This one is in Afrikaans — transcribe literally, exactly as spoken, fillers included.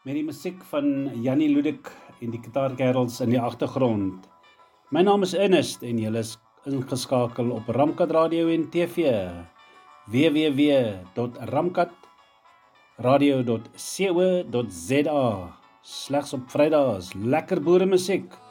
met die musiek van Jannie Ludik en die Gitaarkerels in die agtergrond. My naam is Ernest en julle is ingeskakel op Ramkat Radio en T V. w w w punt ramkat radio punt co punt za. Slegs op Vrydae is lekker boere musiek.